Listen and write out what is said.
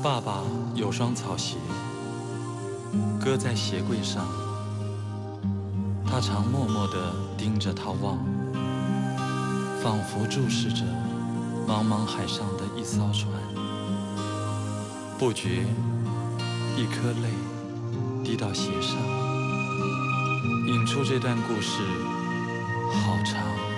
爸爸有双草鞋，搁在鞋柜上，他常默默地盯着它望，仿佛注视着茫茫海上的一艘船。不觉一颗泪滴到鞋上，引出这段故事好长。